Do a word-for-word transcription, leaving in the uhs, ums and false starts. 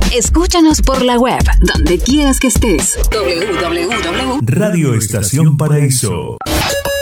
Escúchanos por la web, donde quieras que estés. doble u doble u doble u punto Radio Estación Paraíso.